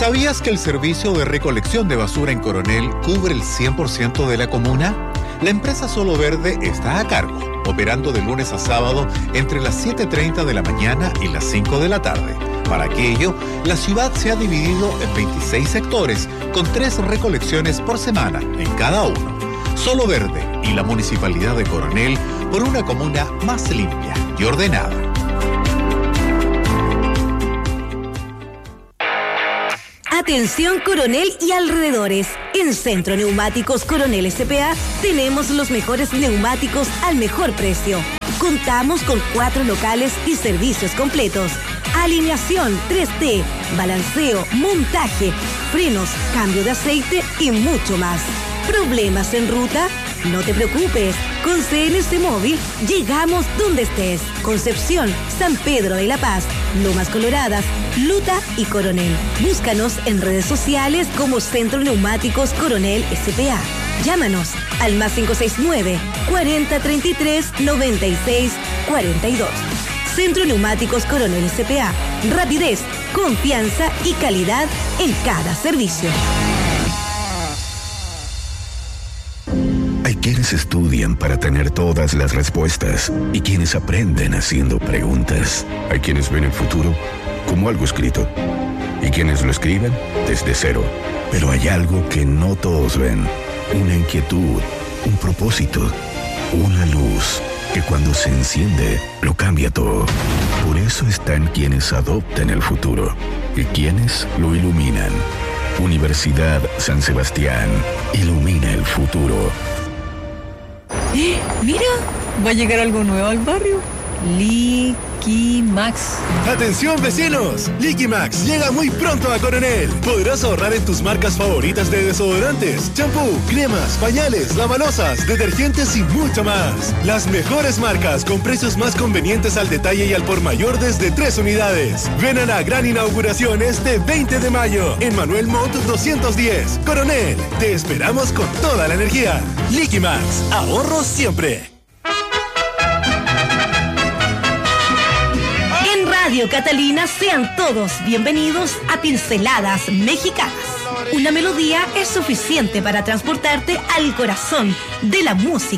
¿Sabías que el servicio de recolección de basura en Coronel cubre el 100% de la comuna? La empresa Solo Verde está a cargo, operando de lunes a sábado entre las 7:30 de la mañana y las 5 de la tarde. Para aquello, la ciudad se ha dividido en 26 sectores, con 3 recolecciones por semana en cada uno. Solo Verde y la Municipalidad de Coronel por una comuna más limpia y ordenada. Atención Coronel y alrededores. En Centro Neumáticos Coronel S.p.A. tenemos los mejores neumáticos al mejor precio. Contamos con 4 locales y servicios completos. Alineación 3D, balanceo, montaje, frenos, cambio de aceite y mucho más. ¿Problemas en ruta? No te preocupes, con CNC Móvil llegamos donde estés. Concepción, San Pedro de la Paz, Lomas Coloradas, Luta y Coronel. Búscanos en redes sociales como Centro Neumáticos Coronel S.p.A. Llámanos al más 569 4033 96 42. Centro Neumáticos Coronel S.p.A. Rapidez, confianza y calidad en cada servicio. Hay quienes estudian para tener todas las respuestas y quienes aprenden haciendo preguntas. Hay quienes ven el futuro como algo escrito y quienes lo escriben desde cero. Pero hay algo que no todos ven. Una inquietud, un propósito, una luz que cuando se enciende lo cambia todo. Por eso están quienes adoptan el futuro y quienes lo iluminan. Universidad San Sebastián ilumina el futuro. Mira, va a llegar algo nuevo al barrio. Liquimax. ¡Atención vecinos! Liquimax llega muy pronto a Coronel. Podrás ahorrar en tus marcas favoritas de desodorantes, champú, cremas, pañales, lavalosas, detergentes y mucho más. Las mejores marcas con precios más convenientes al detalle y al por mayor desde 3 unidades. Ven a la gran inauguración este 20 de mayo en Manuel Montt 210. Coronel, te esperamos con toda la energía. Liquimax, ahorro siempre. Radio Catalina, sean todos bienvenidos a Pinceladas Mexicanas. Una melodía es suficiente para transportarte al corazón de la música